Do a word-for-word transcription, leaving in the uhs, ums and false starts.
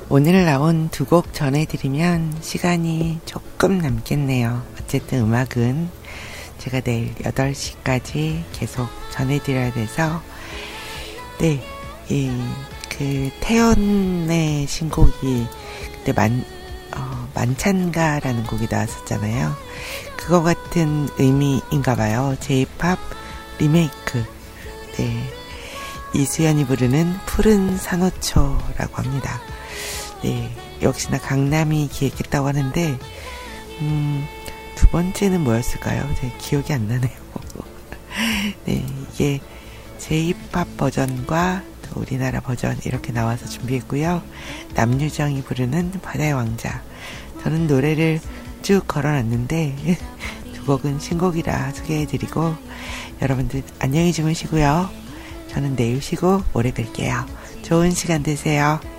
오늘 나온 두 곡 전해드리면 시간이 조금 남겠네요. 어쨌든 음악은 제가 내일 여덟 시까지 계속 전해드려야 돼서, 네, 이, 그, 태연의 신곡이 그때 만, 어, 만찬가라는 곡이 나왔었잖아요. 그거 같은 의미인가 봐요. 제이팝 리메이크. 네. 이수연이 부르는 푸른 산호초라고 합니다. 네. 역시나 강남이 기획했다고 하는데, 음, 두 번째는 뭐였을까요? 제 기억이 안 나네요. 네. 이게 제이팝 버전과 우리나라 버전 이렇게 나와서 준비했고요. 남유정이 부르는 바다의 왕자. 저는 노래를 쭉 걸어놨는데 두 곡은 신곡이라 소개해드리고, 여러분들 안녕히 주무시고요. 저는 내일 쉬고 모레 뵐게요. 좋은 시간 되세요.